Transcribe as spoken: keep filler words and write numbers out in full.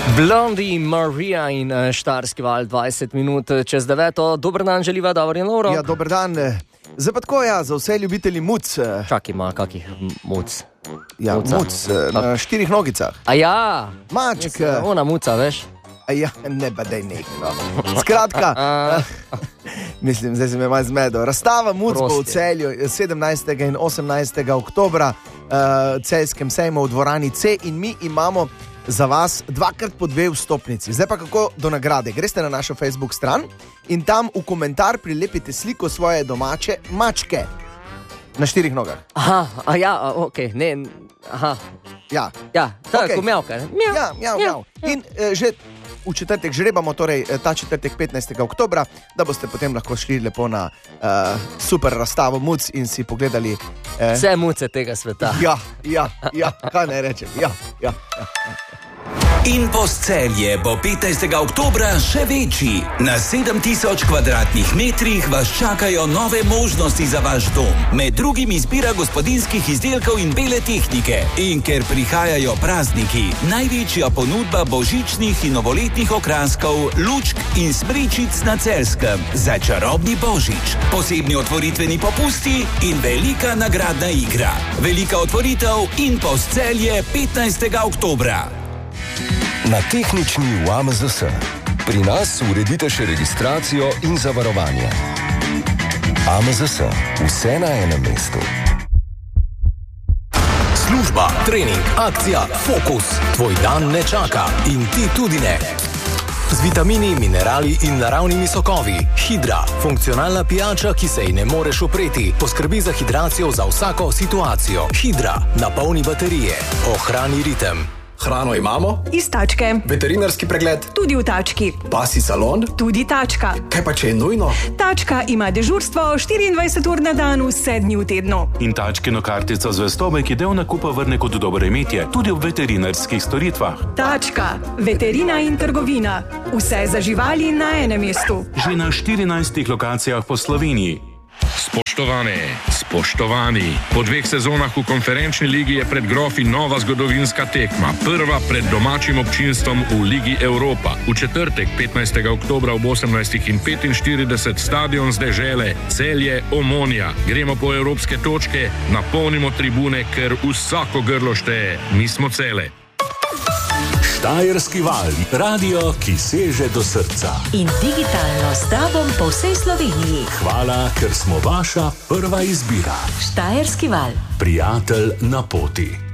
Blondie, Maria in Štajerski val, dvajset minut čez deveto. Dober dan, želiva Davor in Lovro. Ja, dober dan. Zdaj pa tako, ja, za vse ljubitelji muc. Čak ima, kakih muc? Ja, muca. muc na štirih nogicah. A ja, Maček. ona muca, veš? A ja, ne pa daj nekno. Skratka, mislim, zdaj se me malo zmedel. Razstava muc bo v Celju sedemnajstega in osemnajstega oktobra v celjskem sejmu v dvorani C in mi imamo za vas dvakrat po dve vstopnici. Zdaj pa kako do nagrade. Greste na našo Facebook stran in tam v komentar prilepite sliko svoje domače mačke na štirih nogah. Aha, a ja, okej, okay, ne, aha. Ja, ja tako okay. Mjavka. Mjav, ja, mjav, mjav. In eh, že v četrtek žrebamo, torej ta četrtek petnajstega oktobra, da boste potem lahko šli lepo na uh, super razstavo muc in si pogledali eh, vse muce tega sveta. Ja, ja, ja, kaj ne rečem, ja, ja, ja. Inpost Celje bo petnajstega oktobra še večji. Na sedem tisoč kvadratnih metrih vas čakajo nove možnosti za vaš dom. Med drugim izbira gospodinjskih izdelkov in bele tehnike. In ker prihajajo prazniki, največja ponudba božičnih in novoletnih okraskov, lučk in smrečic na Celjskem. Za čarobni božič, posebni otvoritveni popusti in velika nagradna igra. Velika otvoritev Inpost Celje petnajstega oktobra. Na tehnični v A M Z S. Pri nas uredite še registracijo in zavarovanje. A M Z S. Vse na enem mestu. Služba, trening, akcija, fokus. Tvoj dan ne čaka in ti tudi ne. Z vitamini, minerali in naravnimi sokovi. Hidra, funkcionalna pijača, ki se ji ne moreš upreti. Poskrbi za hidracijo za vsako situacijo. Hidra, napolni baterije. Ohrani ritem. Hrano imamo? Iz tačke. Veterinarski pregled? Tudi v tački. Pasji salon? Tudi tačka. Kaj pa če je nujno? Tačka ima dežurstvo štiriindvajset ur na dan, vse dni v tednu. In tačkino kartico zvestobe, ki del nakupa vrne kot dobro imetje, tudi v veterinarskih storitvah. Tačka. Veterina in trgovina. Vse za živali na enem mestu. Že na štirinajstih lokacijah po Sloveniji. Spoštovane, spoštovani, po dveh sezonah v konferenčni ligi je pred grofi nova zgodovinska tekma, prva pred domačim občinstvom v Ligi Evropa. V četrtek, petnajstega oktobra ob osemnajstih petinštirideset, stadion z dežele, Celje, Omonja. Gremo po evropske točke, napolnimo tribune, ker vsako grlo šteje. Mi smo Cele. Štajerski val, radio, ki seže do srca. In digitalno s tobom po vsej Sloveniji. Hvala, ker smo vaša prva izbira. Štajerski val. Prijatelj na poti.